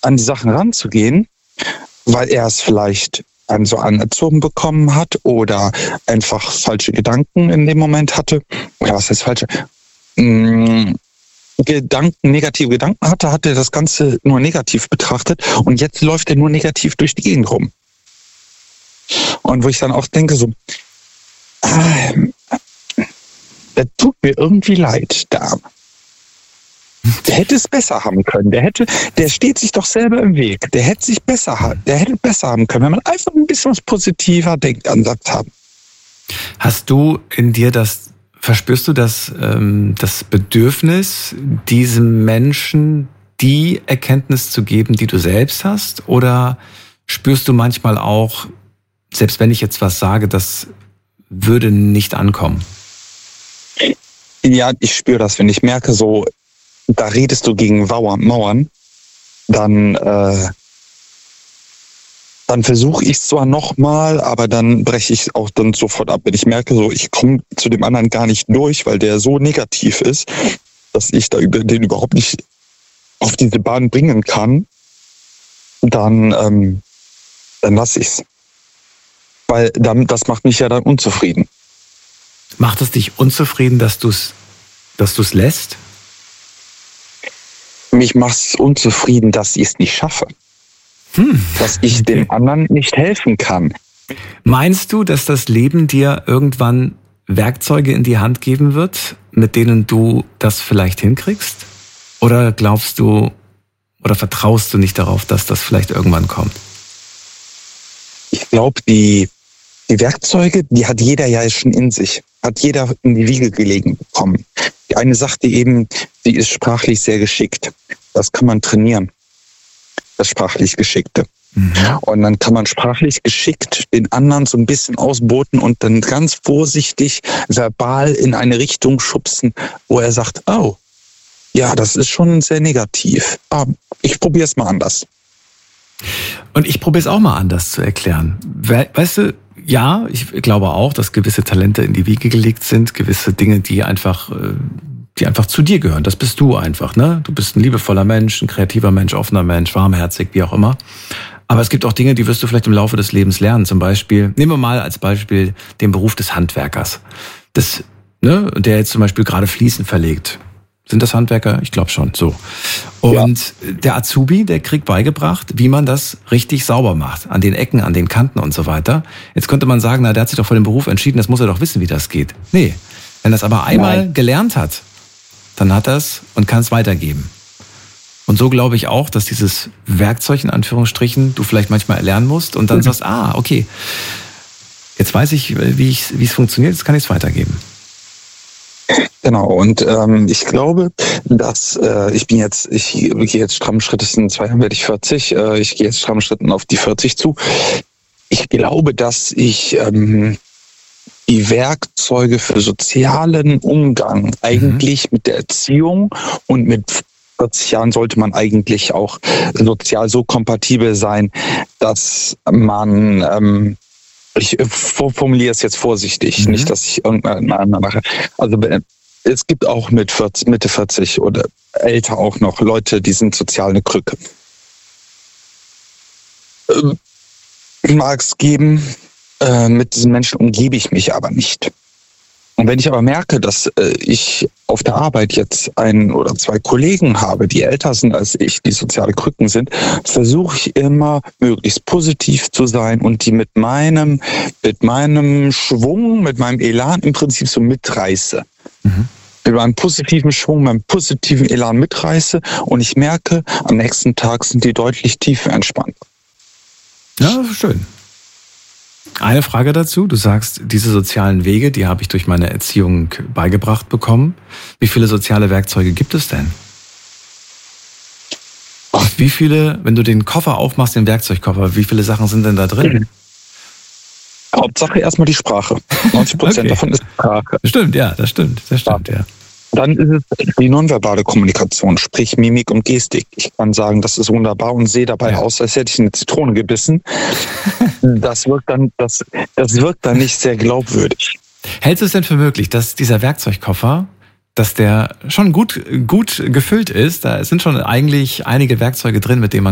an die Sachen ranzugehen, weil er es vielleicht so anerzogen bekommen hat oder einfach falsche Gedanken in dem Moment hatte. Oder was heißt falsche? Negative Gedanken hatte, hat er das Ganze nur negativ betrachtet und jetzt läuft er nur negativ durch die Gegend rum. Und wo ich dann auch denke, so, der tut mir irgendwie leid, der Arme. Der hätte es besser haben können. Der steht sich doch selber im Weg. Der hätte besser haben können, wenn man einfach ein bisschen was positiver Denkansatz hat. Hast du in dir verspürst du das Bedürfnis, diesem Menschen die Erkenntnis zu geben, die du selbst hast? Oder spürst du manchmal auch, selbst wenn ich jetzt was sage, das würde nicht ankommen? Ja, ich spüre das, wenn ich merke, so, da redest du gegen Mauern, dann versuche ich es zwar nochmal, aber dann breche ich es auch dann sofort ab. Wenn ich merke, so, ich komme zu dem anderen gar nicht durch, weil der so negativ ist, dass ich den überhaupt nicht auf diese Bahn bringen kann, dann lasse ich es. Weil das macht mich ja dann unzufrieden. Macht es dich unzufrieden, dass du es lässt? Mich macht es unzufrieden, dass ich es nicht schaffe. Dass ich dem anderen nicht helfen kann. Meinst du, dass das Leben dir irgendwann Werkzeuge in die Hand geben wird, mit denen du das vielleicht hinkriegst? Oder glaubst du oder vertraust du nicht darauf, dass das vielleicht irgendwann kommt? Ich glaube, die Werkzeuge, die hat jeder ja schon in sich. Hat jeder in die Wiege gelegen bekommen. Die eine sagte eben, sie ist sprachlich sehr geschickt. Das kann man trainieren. Das sprachlich Geschickte. Und dann kann man sprachlich geschickt den anderen so ein bisschen ausboten und dann ganz vorsichtig verbal in eine Richtung schubsen, wo er sagt, oh, ja, das ist schon sehr negativ. Aber ich probiere es mal anders. Und ich probiere es auch mal anders zu erklären. Weißt du, ja, ich glaube auch, dass gewisse Talente in die Wiege gelegt sind, gewisse Dinge, die einfach zu dir gehören. Das bist du einfach, ne? Du bist ein liebevoller Mensch, ein kreativer Mensch, offener Mensch, warmherzig, wie auch immer. Aber es gibt auch Dinge, die wirst du vielleicht im Laufe des Lebens lernen. Zum Beispiel, nehmen wir mal als Beispiel den Beruf des Handwerkers. Der jetzt zum Beispiel gerade Fliesen verlegt. Sind das Handwerker? Ich glaube schon, so. Und der Azubi, der kriegt beigebracht, wie man das richtig sauber macht. An den Ecken, an den Kanten und so weiter. Jetzt könnte man sagen, der hat sich doch vor dem Beruf entschieden, das muss er doch wissen, wie das geht. Nee, wenn er das aber einmal gelernt hat, dann hat er es und kann es weitergeben. Und so glaube ich auch, dass dieses Werkzeug in Anführungsstrichen du vielleicht manchmal erlernen musst und dann sagst, okay, jetzt weiß ich, wie es funktioniert, jetzt kann ich es weitergeben. Genau, und ich glaube, dass ich gehe jetzt strammen Schrittes, in 2 Jahren werde ich 40, ich gehe jetzt strammen Schritten auf die 40 zu. Ich glaube, dass ich die Werkzeuge für sozialen Umgang eigentlich mit der Erziehung und mit 40 Jahren sollte man eigentlich auch sozial so kompatibel sein, dass man, ich formuliere es jetzt vorsichtig, nicht, dass ich irgendeine mache. Also es gibt auch Mitte 40 oder älter auch noch Leute, die sind sozial eine Krücke. Mag es geben, mit diesen Menschen umgebe ich mich aber nicht. Und wenn ich aber merke, dass ich auf der Arbeit jetzt 1 oder 2 Kollegen habe, die älter sind als ich, die soziale Krücken sind, versuche ich immer möglichst positiv zu sein und die mit meinem Schwung, mit meinem Elan im Prinzip so mitreiße. Mit meinem positiven Schwung, meinem positiven Elan mitreiße und ich merke, am nächsten Tag sind die deutlich tiefer entspannt. Ja, schön. Eine Frage dazu. Du sagst, diese sozialen Wege, die habe ich durch meine Erziehung beigebracht bekommen. Wie viele soziale Werkzeuge gibt es denn? Wie viele, wenn du den Koffer aufmachst, den Werkzeugkoffer, wie viele Sachen sind denn da drin? Hauptsache erstmal die Sprache. 90% davon ist Sprache. Stimmt, ja, das stimmt, ja. Dann ist es die nonverbale Kommunikation, sprich Mimik und Gestik. Ich kann sagen, das ist wunderbar und sehe dabei aus, als hätte ich eine Zitrone gebissen. Das wirkt dann nicht sehr glaubwürdig. Hältst du es denn für möglich, dass dieser Werkzeugkoffer, dass der schon gut gefüllt ist? Da sind schon eigentlich einige Werkzeuge drin, mit denen man